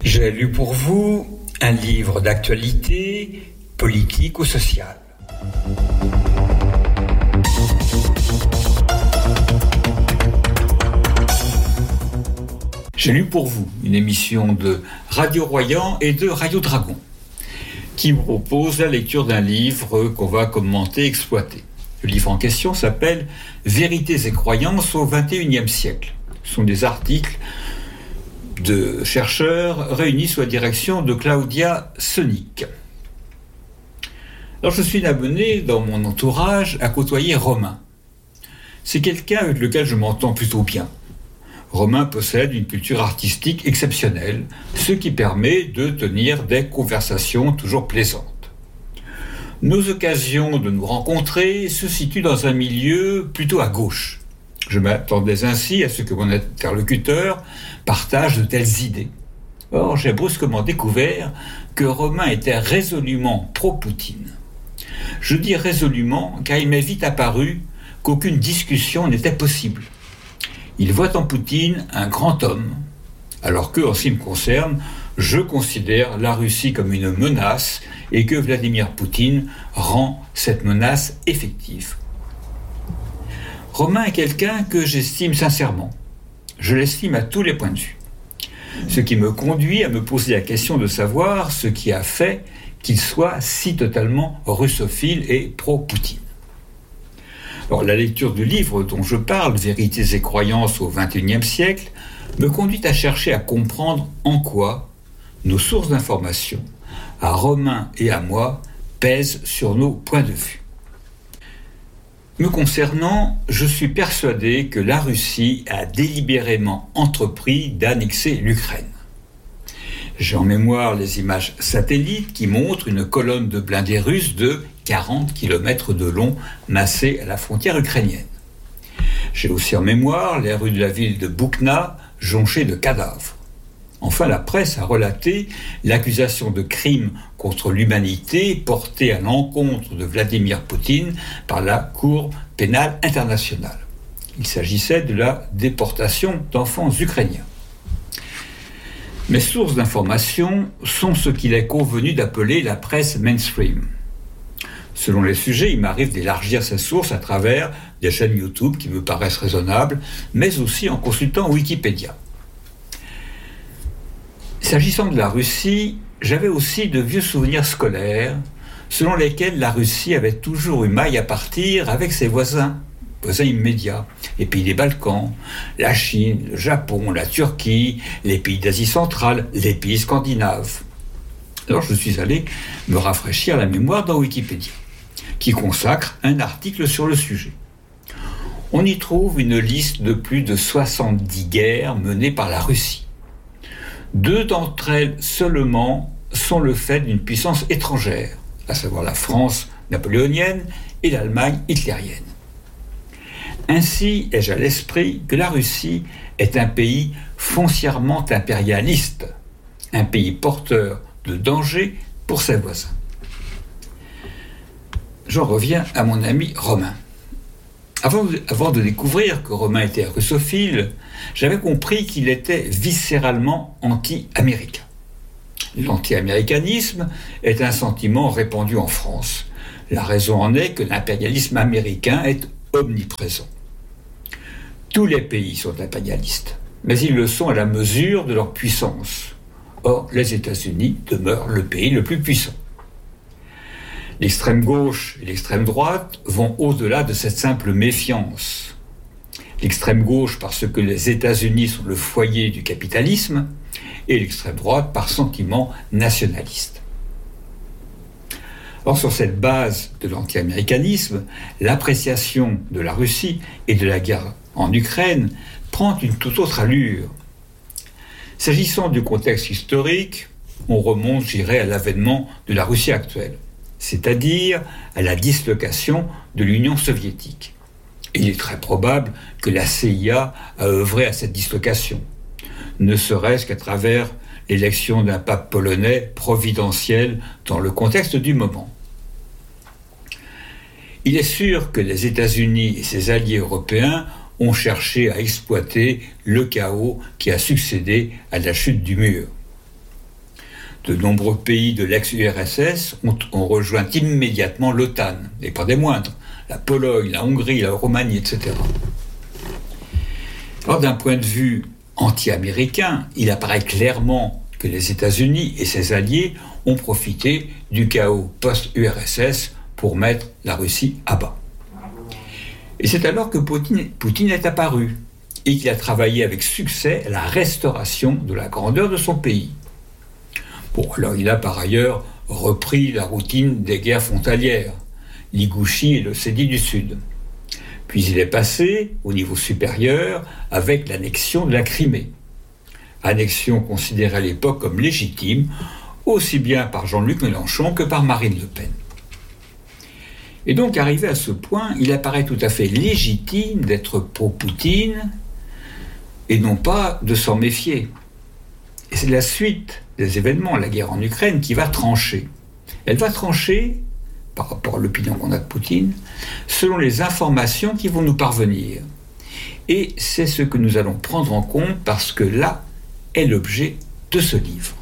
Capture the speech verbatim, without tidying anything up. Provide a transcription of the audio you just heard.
J'ai lu pour vous un livre d'actualité, politique ou sociale. J'ai lu pour vous une émission de Radio Royan et de Radio Dragon qui vous propose la lecture d'un livre qu'on va commenter, exploiter. Le livre en question s'appelle « Vérités et croyances au vingt et unième siècle ». Ce sont des articles de chercheurs réunis sous la direction de Claudia Sonik. Alors je suis abonné dans mon entourage à côtoyer Romain. C'est quelqu'un avec lequel je m'entends plutôt bien. Romain possède une culture artistique exceptionnelle, ce qui permet de tenir des conversations toujours plaisantes. Nos occasions de nous rencontrer se situent dans un milieu plutôt à gauche. Je m'attendais ainsi à ce que mon interlocuteur partage de telles idées. Or, j'ai brusquement découvert que Romain était résolument pro-Poutine. Je dis résolument car il m'est vite apparu qu'aucune discussion n'était possible. Il voit en Poutine un grand homme, alors que, en ce qui me concerne, je considère la Russie comme une menace et que Vladimir Poutine rend cette menace effective. Romain est quelqu'un que j'estime sincèrement. Je l'estime à tous les points de vue. Ce qui me conduit à me poser la question de savoir ce qui a fait qu'il soit si totalement russophile et pro-Poutine. Alors, la lecture du livre dont je parle, « Vérités et croyances au vingt et unième siècle », me conduit à chercher à comprendre en quoi nos sources d'information, à Romain et à moi, pèsent sur nos points de vue. Me concernant, je suis persuadé que la Russie a délibérément entrepris d'annexer l'Ukraine. J'ai en mémoire les images satellites qui montrent une colonne de blindés russes de quarante kilomètres de long massée à la frontière ukrainienne. J'ai aussi en mémoire les rues de la ville de Boukna jonchées de cadavres. Enfin, la presse a relaté l'accusation de crime contre l'humanité portée à l'encontre de Vladimir Poutine par la Cour pénale internationale. Il s'agissait de la déportation d'enfants ukrainiens. Mes sources d'information sont ce qu'il est convenu d'appeler la presse mainstream. Selon les sujets, il m'arrive d'élargir ces sources à travers des chaînes YouTube qui me paraissent raisonnables, mais aussi en consultant Wikipédia. S'agissant de la Russie, j'avais aussi de vieux souvenirs scolaires selon lesquels la Russie avait toujours eu maille à partir avec ses voisins, voisins immédiats, les pays des Balkans, la Chine, le Japon, la Turquie, les pays d'Asie centrale, les pays scandinaves. Alors je suis allé me rafraîchir la mémoire dans Wikipédia, qui consacre un article sur le sujet. On y trouve une liste de plus de soixante-dix guerres menées par la Russie. Deux d'entre elles seulement sont le fait d'une puissance étrangère, à savoir la France napoléonienne et l'Allemagne hitlérienne. Ainsi ai-je à l'esprit que la Russie est un pays foncièrement impérialiste, un pays porteur de danger pour ses voisins. J'en reviens à mon ami Romain. Avant de, avant de découvrir que Romain était russophile, j'avais compris qu'il était viscéralement anti-américain. L'anti-américanisme est un sentiment répandu en France. La raison en est que l'impérialisme américain est omniprésent. Tous les pays sont impérialistes, mais ils le sont à la mesure de leur puissance. Or, les États-Unis demeurent le pays le plus puissant. L'extrême gauche et l'extrême droite vont au-delà de cette simple méfiance. L'extrême gauche parce que les États-Unis sont le foyer du capitalisme et l'extrême droite par sentiment nationaliste. Or, sur cette base de l'anti-américanisme, l'appréciation de la Russie et de la guerre en Ukraine prend une toute autre allure. S'agissant du contexte historique, on remonte, je dirais, à l'avènement de la Russie actuelle, c'est-à-dire à la dislocation de l'Union soviétique. Il est très probable que la C I A a œuvré à cette dislocation, ne serait-ce qu'à travers l'élection d'un pape polonais providentiel dans le contexte du moment. Il est sûr que les États-Unis et ses alliés européens ont cherché à exploiter le chaos qui a succédé à la chute du mur. De nombreux pays de l'ex-U R S S ont, ont rejoint immédiatement l'OTAN, et pas des moindres, la Pologne, la Hongrie, la Roumanie, et cetera. Alors, d'un point de vue anti-américain, il apparaît clairement que les États-Unis et ses alliés ont profité du chaos post-U R S S pour mettre la Russie à bas. Et c'est alors que Poutine, Poutine est apparu et qu'il a travaillé avec succès à la restauration de la grandeur de son pays. Bon, alors il a par ailleurs repris la routine des guerres frontalières, l'Ingouchie et l'Ossétie du Sud. Puis il est passé au niveau supérieur avec l'annexion de la Crimée. Annexion considérée à l'époque comme légitime, aussi bien par Jean-Luc Mélenchon que par Marine Le Pen. Et donc, arrivé à ce point, il apparaît tout à fait légitime d'être pro-Poutine et non pas de s'en méfier. Et c'est la suite des événements, la guerre en Ukraine, qui va trancher. Elle va trancher, par rapport à l'opinion qu'on a de Poutine, selon les informations qui vont nous parvenir. Et c'est ce que nous allons prendre en compte parce que là est l'objet de ce livre.